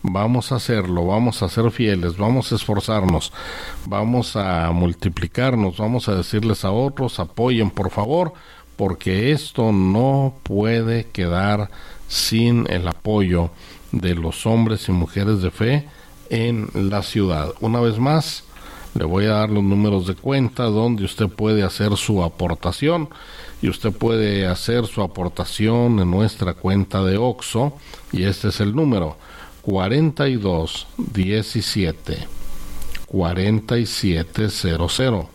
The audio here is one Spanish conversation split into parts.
vamos a hacerlo, vamos a ser fieles, vamos a esforzarnos, vamos a multiplicarnos, vamos a decirles a otros, apoyen por favor, porque esto no puede quedar sin el apoyo de los hombres y mujeres de fe en la ciudad. Una vez más, le voy a dar los números de cuenta donde usted puede hacer su aportación, y usted puede hacer su aportación en nuestra cuenta de OXXO, y este es el número 42 17 4700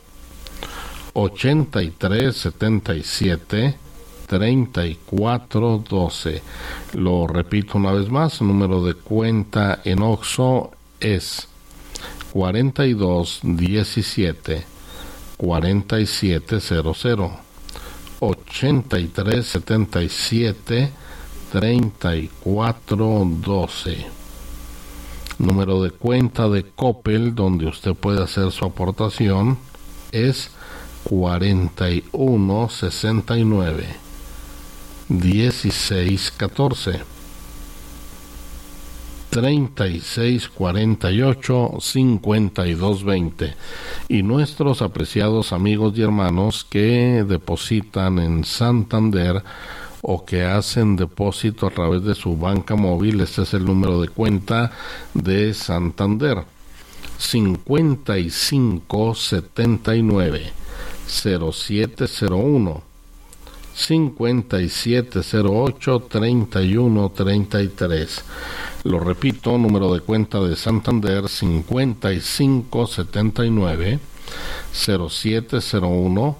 83 77 34 12. Lo repito una vez más, el número de cuenta en OXXO es 42 17 4700 83 77 34 12. Número de cuenta de Coppel donde usted puede hacer su aportación es 41 69 16 14 36 48 52 20. Y nuestros apreciados amigos y hermanos que depositan en Santander o que hacen depósito a través de su banca móvil, este es el número de cuenta de Santander: 55 79 0701 5708 31 33. Lo repito, número de cuenta de Santander: 55 79 0701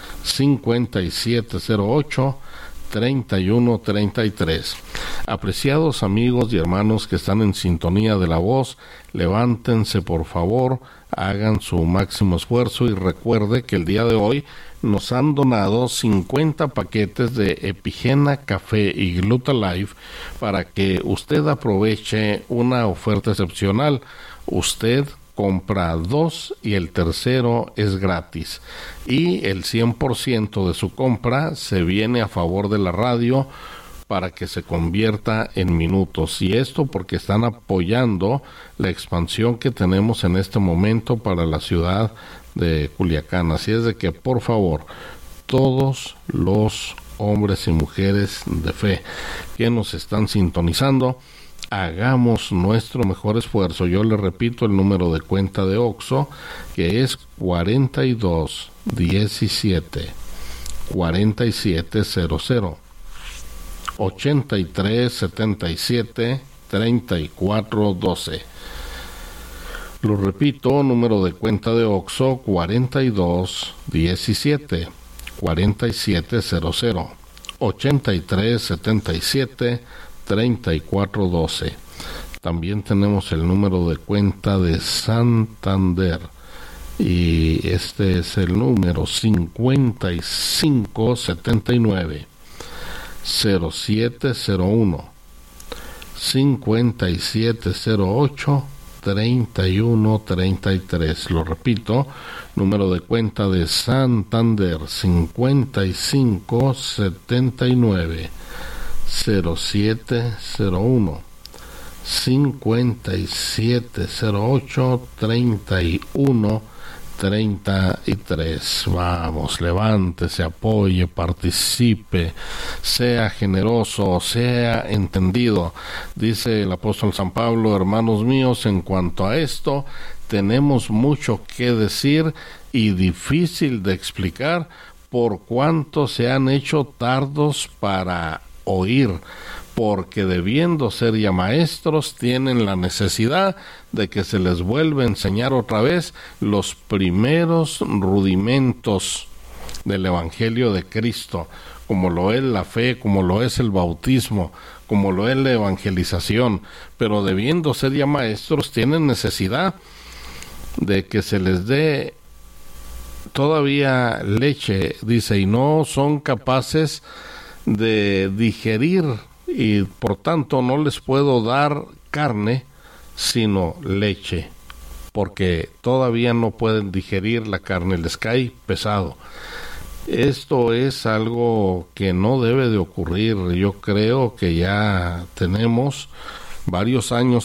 5708 31 33. Apreciados amigos y hermanos que están en sintonía de la voz, levántense por favor, hagan su máximo esfuerzo y recuerde que el día de hoy nos han donado 50 paquetes de Epigena Café y Glutalife para que usted aproveche una oferta excepcional. Usted compra 2 y el tercero es gratis, y el 100% de su compra se viene a favor de la radio para que se convierta en minutos, y esto porque están apoyando la expansión que tenemos en este momento para la ciudad de Culiacán. Así es de que por favor, todos los hombres y mujeres de fe que nos están sintonizando, hagamos nuestro mejor esfuerzo. Yo le repito el número de cuenta de OXXO, que es 42 17 4700 83 77 34 12. Lo repito, número de cuenta de OXXO: 42 17 4700 83 77 34 12. También tenemos el número de cuenta de Santander, y este es el número: 55 79 0701 5708 31 33. Lo repito, número de cuenta de Santander: 55 79 0701 5708 31 33. Vamos, levántese, apoye, participe, sea generoso, sea entendido. Dice el apóstol San Pablo: hermanos míos, en cuanto a esto, tenemos mucho que decir y difícil de explicar, por cuanto se han hecho tardos para oír, porque debiendo ser ya maestros, tienen la necesidad de que se les vuelva a enseñar otra vez los primeros rudimentos del Evangelio de Cristo, como lo es la fe, como lo es el bautismo, como lo es la evangelización. Pero debiendo ser ya maestros, tienen necesidad de que se les dé todavía leche, dice, y no son capaces de digerir, y por tanto no les puedo dar carne sino leche, porque todavía no pueden digerir la carne, les cae pesado. Esto es algo que no debe de ocurrir. Yo creo que ya tenemos varios años